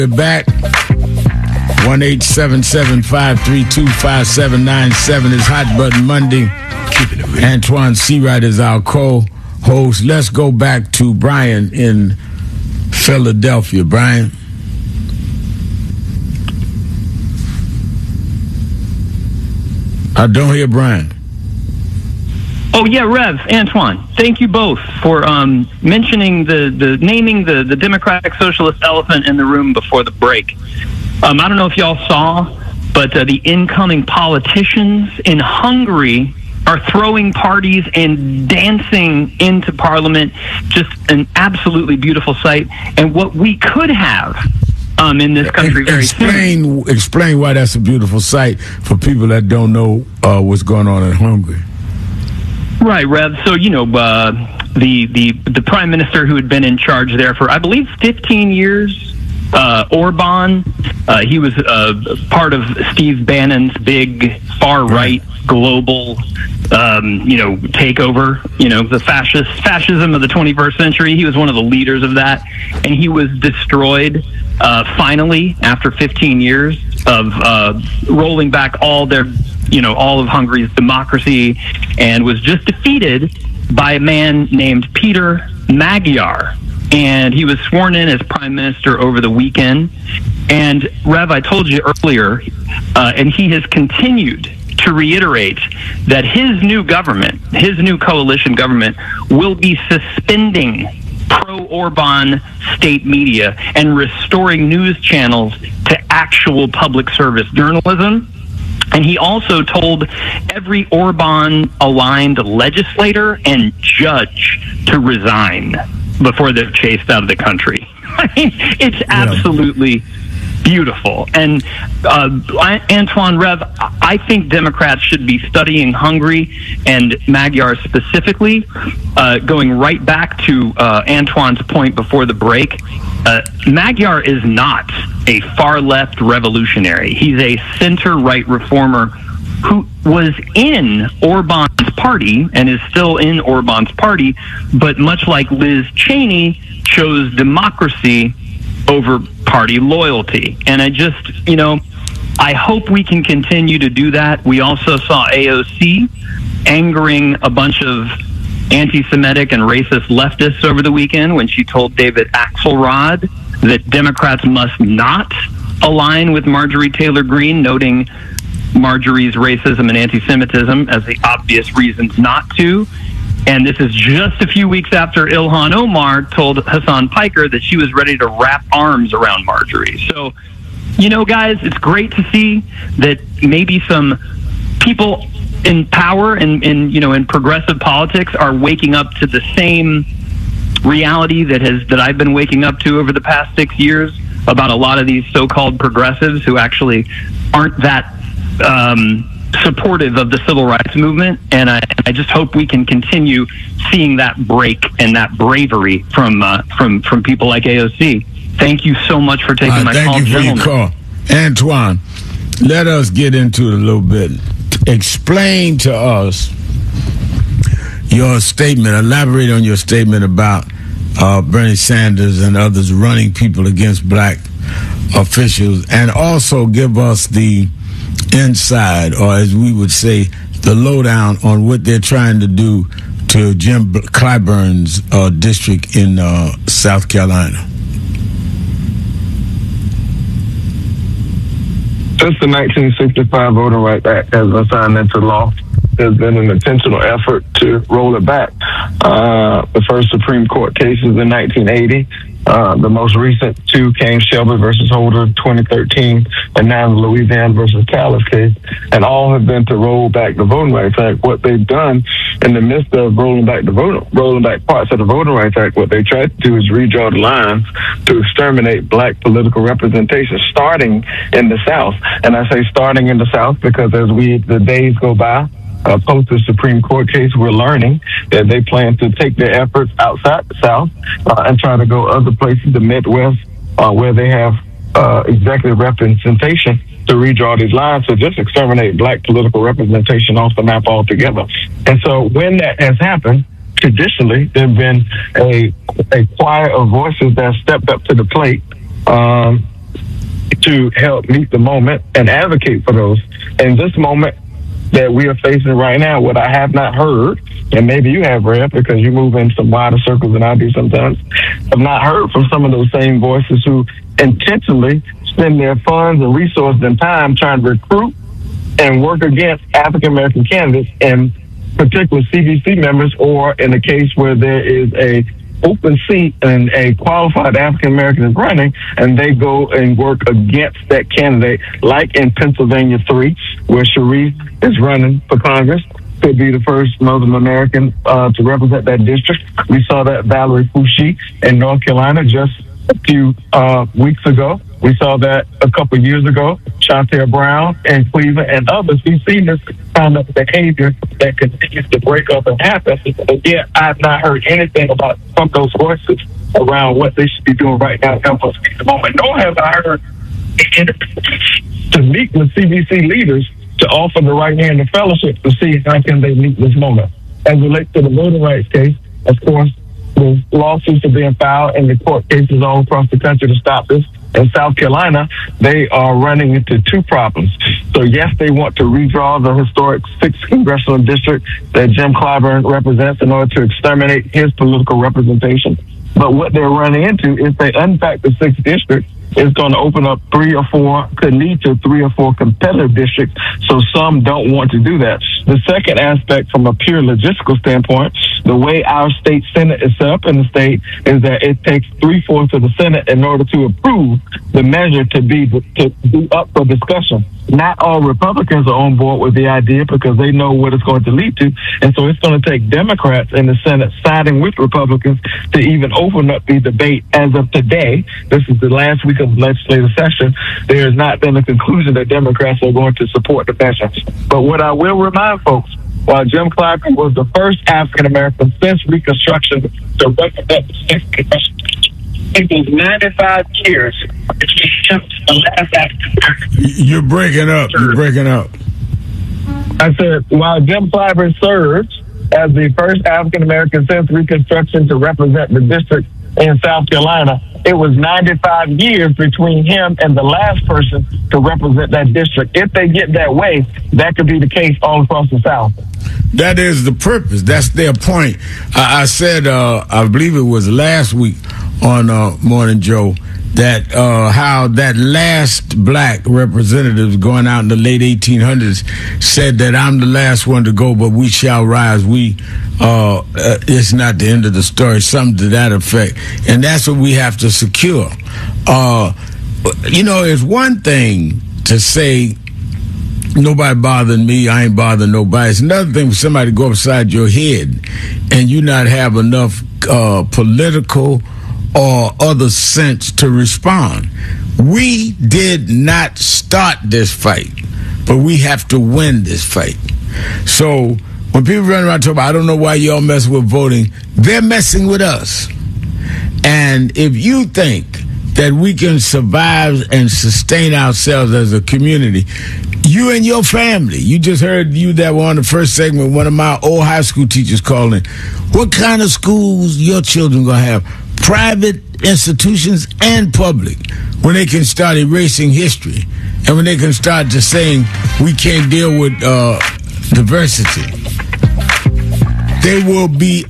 We're back. 1-877-532-5797 is Hot Button Monday. Antoine Seawright is our co-host. Let's go back to Brian in Philadelphia. Brian. I don't hear Brian. Oh, yeah, Rev, Antoine, thank you both for mentioning naming the Democratic Socialist elephant in the room before the break. I don't know if y'all saw, but the incoming politicians in Hungary are throwing parties and dancing into Parliament. Just an absolutely beautiful sight. And what we could have in this country very soon. Explain why that's a beautiful sight for people that don't know what's going on in Hungary. Right, Rev. So, the prime minister who had been in charge there for, I believe, 15 years, Orban, he was part of Steve Bannon's big far-right global, takeover, the fascism of the 21st century. He was one of the leaders of that, and he was destroyed finally after 15 years of rolling back all of Hungary's democracy, and was just defeated by a man named Peter Magyar. And he was sworn in as prime minister over the weekend. And Rev, I told you earlier, and he has continued to reiterate that his new government, his new coalition government, will be suspending pro-Orban state media and restoring news channels to actual public service journalism. And he also told every Orban-aligned legislator and judge to resign before they're chased out of the country. I mean, it's absolutely beautiful. And Antoine, Rev, I think Democrats should be studying Hungary and Magyar specifically. Going right back to Antoine's point before the break, Magyar is not a far-left revolutionary. He's a center-right reformer who was in Orban's party and is still in Orban's party, but much like Liz Cheney, chose democracy over party loyalty. And I just, I hope we can continue to do that. We also saw AOC angering a bunch of anti-Semitic and racist leftists over the weekend when she told David Axelrod that Democrats must not align with Marjorie Taylor Greene, noting Marjorie's racism and anti-Semitism as the obvious reasons not to. And this is just a few weeks after Ilhan Omar told Hassan Piker that she was ready to wrap arms around Marjorie. So, guys, it's great to see that maybe some people in power and in progressive politics are waking up to the same reality that I've been waking up to over the past 6 years about a lot of these so-called progressives who actually aren't that supportive of the civil rights movement. And I just hope we can continue seeing that break and that bravery from people like AOC. Thank you so much for taking my call, gentlemen. Thank you for your call. Antoine, let us get into it a little bit. Explain to us your statement, elaborate on your statement about Bernie Sanders and others running people against black officials, and also give us the inside, or as we would say, the lowdown on what they're trying to do to Jim Clyburn's district in South Carolina. Since the 1965 Voting Rights Act has been signed into law, there's been an intentional effort to roll it back. The first Supreme Court cases in 1980. The most recent two came Shelby versus Holder 2013, and now the Louisiana versus Callis case, and all have been to roll back the Voting Rights Act. What they've done in the midst of rolling back parts of the Voting Rights Act, what they tried to do is redraw the lines to exterminate black political representation, starting in the South. And I say starting in the South because as the days go by, post the Supreme Court case, we're learning that they plan to take their efforts outside the South and try to go other places, the Midwest, where they have executive representation, to redraw these lines to just exterminate black political representation off the map altogether. And so when that has happened, traditionally, there have been a choir of voices that stepped up to the plate, to help meet the moment and advocate for those. In this moment that we are facing right now, what I have not heard, and maybe you have, read, because you move in some wider circles than I do sometimes, have not heard from some of those same voices who intentionally spend their funds and resources and time trying to recruit and work against African-American candidates, and particular CBC members, or in a case where there is a open seat and a qualified African-American is running, and they go and work against that candidate, like in Pennsylvania 3, where Sharif is running for Congress, could be the first Muslim American to represent that district. We saw that Valerie Foushee in North Carolina just a few weeks ago. We saw that a couple of years ago, Shontel Brown in Cleveland and others. We've seen this kind of behavior that continues to break up and happen. But yet, I've not heard anything about from those voices around what they should be doing right now to help us meet the moment. Nor have I heard to meet with CBC leaders to offer the right hand of fellowship to see how can they meet this moment. As it relates to the voting rights case, of course, the lawsuits are being filed and the court cases all across the country to stop this. In South Carolina, they are running into two problems. So, yes, they want to redraw the historic 6th congressional district that Jim Clyburn represents in order to exterminate his political representation. But what they're running into is they unpack the 6th district is going to open up 3 or 4, could lead to 3 or 4 competitive districts. So some don't want to do that. The second aspect from a pure logistical standpoint, the way our state Senate is set up in the state is that it takes 3/4 of the Senate in order to approve the measure to be up for discussion. Not all Republicans are on board with the idea because they know what it's going to lead to. And so it's going to take Democrats in the Senate siding with Republicans to even open up the debate. As of today, this is the last week of legislative session, there has not been a conclusion that Democrats are going to support the measure. But what I will remind folks, while Jim Clyburn was the first African-American since Reconstruction to represent the 6th congressional, it was 95 years between him and the last African-American. You're breaking up. You're breaking up. I said, while Jim Clyburn served as the first African-American since Reconstruction to represent the district in South Carolina, it was 95 years between him and the last person to represent that district. If they get that way, that could be the case all across the South. That is the purpose. That's their point. I said, I believe it was last week on Morning Joe, that how that last black representative going out in the late 1800s said that I'm the last one to go, but we shall rise. It's not the end of the story, something to that effect. And that's what we have to secure. It's one thing to say, nobody bothering me, I ain't bothering nobody. It's another thing for somebody to go upside your head and you not have enough political or other sense to respond. We did not start this fight, but we have to win this fight. So when people run around talking about, I don't know why y'all mess with voting, they're messing with us. And if you think that we can survive and sustain ourselves as a community, you and your family, you just heard you that were on the first segment, one of my old high school teachers calling, what kind of schools your children going to have? Private institutions and public, when they can start erasing history and when they can start just saying we can't deal with diversity. They will be